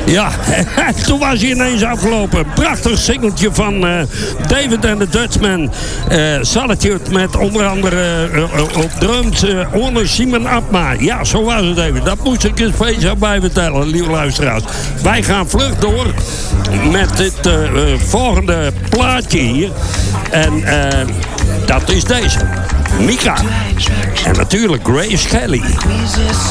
Ja, toen was hij ineens afgelopen. Prachtig singeltje van David and the Dutchman. Solitude met onder andere op drums Orne Simon Abma. Ja, zo was het even. Dat moest ik eens speciaal bij vertellen, lieve luisteraars. Wij gaan vlug door met dit volgende plaatje hier. En dat is deze. Mika. En natuurlijk Grace Kelly.